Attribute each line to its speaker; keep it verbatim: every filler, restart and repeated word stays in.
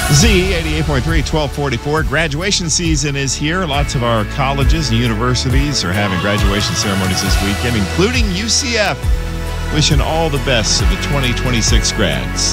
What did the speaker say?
Speaker 1: Z eighty-eight point three, twelve forty-four. Graduation season is here. Lots of our colleges and universities are having graduation ceremonies this weekend, including U C F. Wishing all the best to the twenty twenty-six grads.